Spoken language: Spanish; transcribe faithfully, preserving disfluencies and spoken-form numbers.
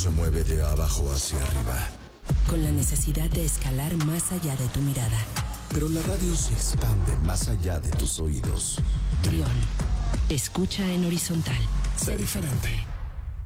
se mueve de abajo hacia arriba. Con la necesidad de escalar más allá de tu mirada. Pero la radio se expande más allá de tus oídos. Trión. Escucha en horizontal. Sé diferente.